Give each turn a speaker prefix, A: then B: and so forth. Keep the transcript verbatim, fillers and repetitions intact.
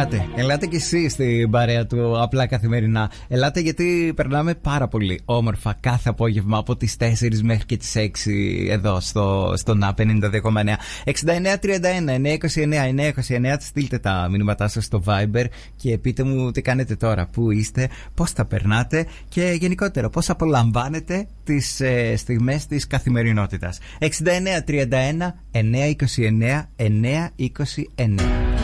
A: Ελάτε, ελάτε κι εσείς στην παρέα του Απλά Καθημερινά. Ελάτε γιατί περνάμε πάρα πολύ όμορφα κάθε απόγευμα από τις τέσσερις μέχρι και τις έξι εδώ στο, στο ΝΑ πενήντα δύο κόμμα εννέα. εξήντα εννέα τριάντα ένα εννέα είκοσι εννέα εννέα είκοσι εννέα. Στείλτε τα μηνύματά σας στο Viber και πείτε μου τι κάνετε τώρα, πού είστε, πώς τα περνάτε και γενικότερα πώς απολαμβάνετε τις ε, στιγμές της καθημερινότητας. εξήντα εννέα τριάντα ένα εννέα είκοσι εννέα εννέα είκοσι εννέα.